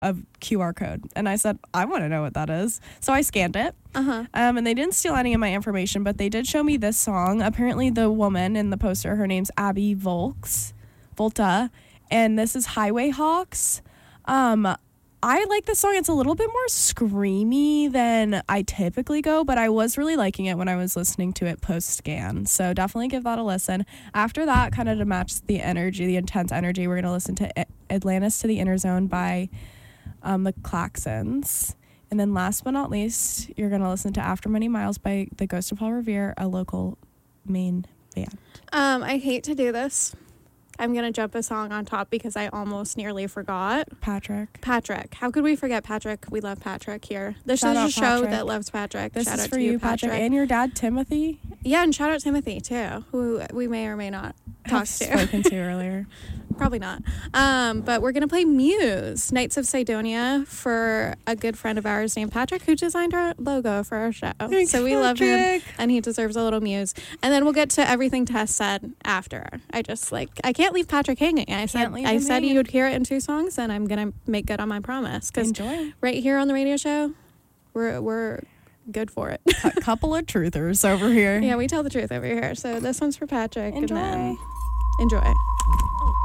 a QR code. And I said, I want to know what that is. So I scanned it. And they didn't steal any of my information, but they did show me this song. Apparently the woman in the poster, her name's Abby Volta, and this is Highway Hawks. I like this song. It's a little bit more screamy than I typically go, but I was really liking it when I was listening to it post-scan. So definitely give that a listen. After that, kind of to match the energy, the intense energy, we're going to listen to Atlantis to the Inner Zone by the Klaxons. And then last but not least, you're going to listen to After Many Miles by the Ghost of Paul Revere, a local Maine band. I hate to do this. I'm going to jump a song on top because I almost nearly forgot. Patrick. How could we forget Patrick? We love Patrick here. This Shout is out a show Patrick. that loves Patrick. This shout is out for to you, Patrick. And your dad, Timothy. Yeah, and shout out Timothy, too, who we may or may not talk to. Spoken to earlier. Probably not. But we're going to play Muse, Knights of Sidonia, for a good friend of ours named Patrick, who designed our logo for our show. Thanks, so we love him, Patrick. and he deserves a little Muse. And then we'll get to everything Tess said after. I can't leave Patrick hanging. I said you'd hear it in 2 songs, and I'm going to make good on my promise. Enjoy. Right here on the radio show, we're good for it. A couple of truthers over here. Yeah, we tell the truth over here. So this one's for Patrick. Enjoy. And then enjoy.